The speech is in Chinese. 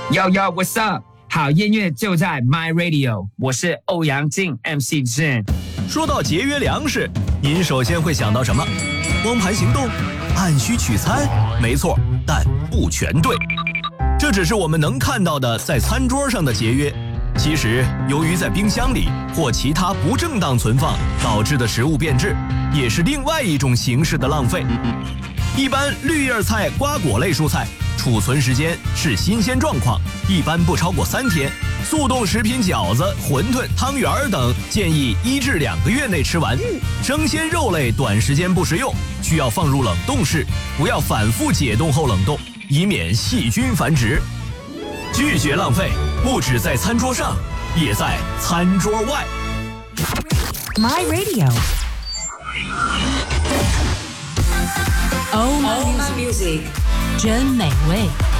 Yo yo, what's up？ 好音乐就在 My Radio， 我是欧阳靖 MC Jin。 说到节约粮食，您首先会想到什么？光盘行动？按需取餐？没错，但不全对。这只是我们能看到的在餐桌上的节约。其实，由于在冰箱里或其他不正当存放导致的食物变质，也是另外一种形式的浪费。一般绿叶菜、瓜果类蔬菜储存时间是新鲜状况，一般不超过3天。速冻食品饺子、馄饨、汤圆等建议1至2个月内吃完。生鲜肉类短时间不食用，需要放入冷冻室，不要反复解冻后冷冻，以免细菌繁殖。拒绝浪费，不只在餐桌上，也在餐桌外。 My Radio Oh My Music 真美味。